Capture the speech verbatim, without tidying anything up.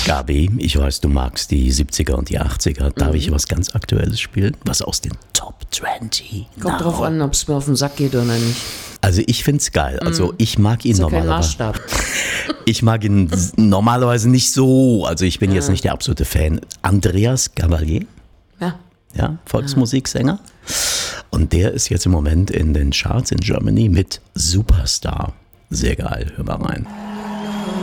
Gabi, ich weiß, du magst die siebziger und die achtziger. Darf mhm. ich was ganz Aktuelles spielen? Was aus den Top zwanzig? Kommt drauf an, ob es mir auf den Sack geht oder nicht. Also ich find's geil. Also ich mag ihn ist ja normalerweise. kein Maßstab. Ich mag ihn normalerweise nicht so. Also ich bin ja. jetzt nicht der absolute Fan. Andreas Gabalier. Ja. Ja, Volksmusiksänger. Und der ist jetzt im Moment in den Charts in Germany mit Superstar. Sehr geil, hör mal rein.